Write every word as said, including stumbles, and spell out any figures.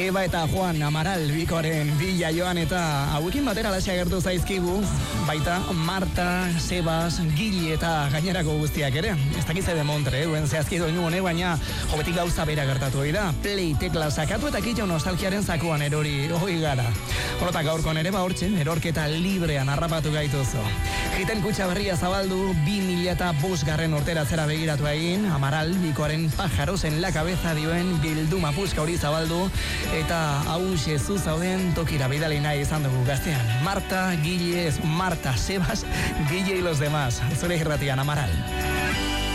Eba eta Juan Amaral bikoaren bila joan eta hauekin batera lasia gertu zaizkigu, baita Marta, Sebas, Gili eta gainerako guztiak ere. Ez dakiz de Montre, duen zehazki doinu honek, baina hobetik gauza bera gertatu da. Play tekla sakatu eta kitxo nostalgiaren zakuan erori hoi gara. Horota gaurkon ere bahortzen, erorketa librean harrapatu gaituzu. Jiten kutsa berria zabaldu, bi mila eta bost garren urtera zera begiratu egin, Amaral bikoaren Pájaros en la cabeza dioen bilduma puska hori zabaldu, eta hause zu zauden tokira bidali nahi izan dugu gaztean. Marta, Gile, Marta, Sebas, Gile y los demás. Zure irratian, Amaral.